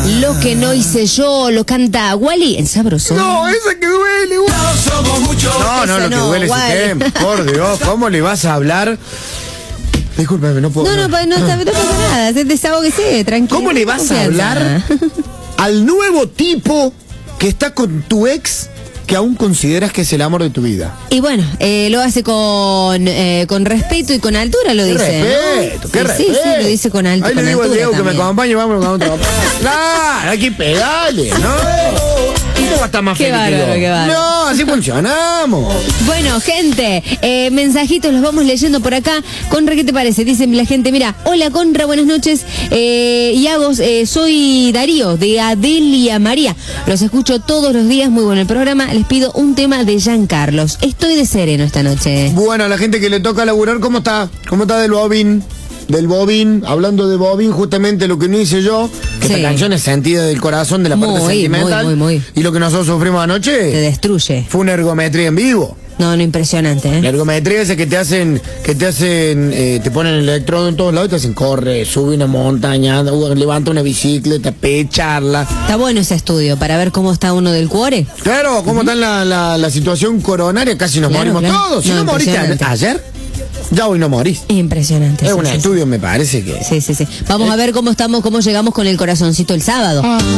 Lo que no hice yo, lo canta Wally en Sabroso. No, esa que duele. No, lo que duele es ese tema. Por Dios, ¿cómo le vas a hablar? Discúlpame, no puedo. No pasa nada, desahógese, tranquilo. ¿Cómo le vas a hablar al nuevo tipo que está con tu ex que aún consideras que es el amor de tu vida? Y bueno, lo hace con respeto y con altura, lo dice. Qué respeto. Sí, lo dice con altura. Ahí le digo al Diego que me acompañe, vamos a otro. Claro, aquí pedales, ¿no? ¿Cómo va a estar más feliz que yo? No, así funcionamos. Bueno, gente, mensajitos los vamos leyendo por acá. Conra, ¿qué te parece? Dice la gente, mira, hola Conra, buenas noches. Y a vos, soy Darío, de Adelia María. Los escucho todos los días, muy bueno el programa. Les pido un tema de Jean Carlos. Estoy de sereno esta noche. Bueno, a la gente que le toca laburar, ¿cómo está? ¿Cómo está del bobín? Del bobín, hablando de bobín, justamente lo que no hice yo, que esta canción es sentida del corazón, de la parte sentimental. Muy. Y lo que nosotros sufrimos anoche te destruye. Fue una ergometría en vivo. No, impresionante, ¿eh? La ergometría es que te hacen, te ponen el electrodo en todos lados y te hacen corre, sube una montaña, levanta una bicicleta, charla. Está bueno ese estudio para ver cómo está uno del cuore. Claro, cómo está la situación coronaria, casi nos morimos todos. Si no moriste ayer, ya hoy no morís. Impresionante. Es un estudio, me parece que. Sí. Vamos a ver cómo llegamos con el corazoncito el sábado.